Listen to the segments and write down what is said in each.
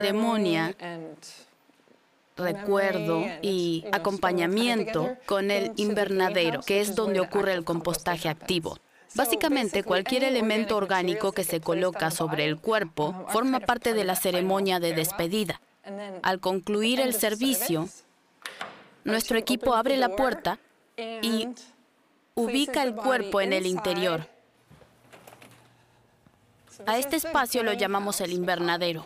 ceremonia, recuerdo y acompañamiento con el invernadero, que es donde ocurre el compostaje activo. Básicamente, cualquier elemento orgánico que se coloca sobre el cuerpo forma parte de la ceremonia de despedida. Al concluir el servicio, nuestro equipo abre la puerta y ubica el cuerpo en el interior. A este espacio lo llamamos el invernadero.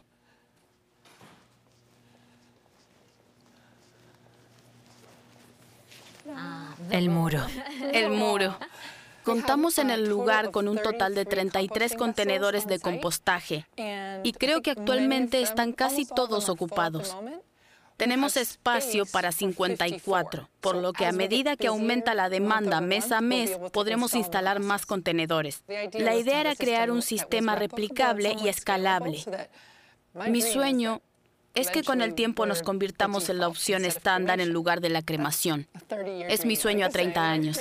El muro. El muro. Contamos en el lugar con un total de 33 contenedores de compostaje y creo que actualmente están casi todos ocupados. Tenemos espacio para 54, por lo que a medida que aumenta la demanda mes a mes, podremos instalar más contenedores. La idea era crear un sistema replicable y escalable. Mi sueño es que con el tiempo nos convirtamos en la opción estándar en lugar de la cremación. Es mi sueño a 30 años.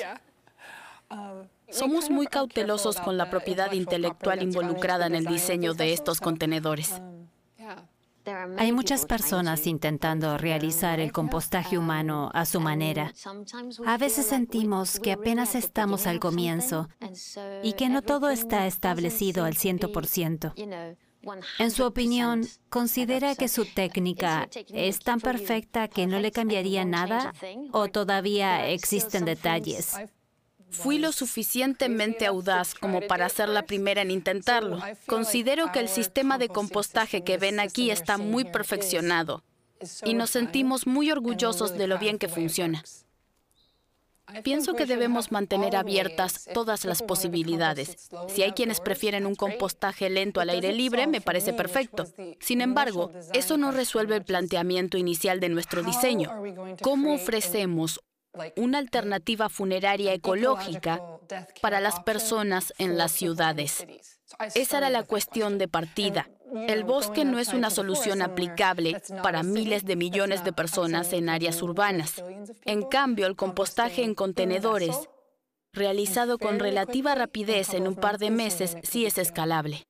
Somos muy cautelosos con la propiedad intelectual involucrada en el diseño de estos contenedores. Hay muchas personas intentando realizar el compostaje humano a su manera. A veces sentimos que apenas estamos al comienzo y que no todo está establecido al 100%. En su opinión, ¿considera que su técnica es tan perfecta que no le cambiaría nada o todavía existen detalles? Fui lo suficientemente audaz como para ser la primera en intentarlo. Considero que el sistema de compostaje que ven aquí está muy perfeccionado y nos sentimos muy orgullosos de lo bien que funciona. Pienso que debemos mantener abiertas todas las posibilidades. Si hay quienes prefieren un compostaje lento al aire libre, me parece perfecto. Sin embargo, eso no resuelve el planteamiento inicial de nuestro diseño. ¿Cómo ofrecemos una alternativa funeraria ecológica para las personas en las ciudades? Esa era la cuestión de partida. El bosque no es una solución aplicable para miles de millones de personas en áreas urbanas. En cambio, el compostaje en contenedores, realizado con relativa rapidez en un par de meses, sí es escalable.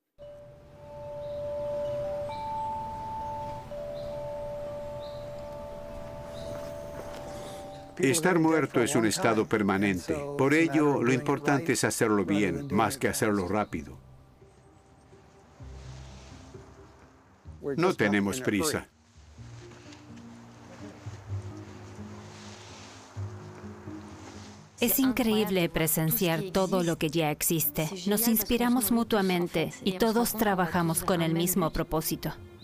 Estar muerto es un estado permanente. Por ello, lo importante es hacerlo bien, más que hacerlo rápido. No tenemos prisa. Es increíble presenciar todo lo que ya existe. Nos inspiramos mutuamente y todos trabajamos con el mismo propósito.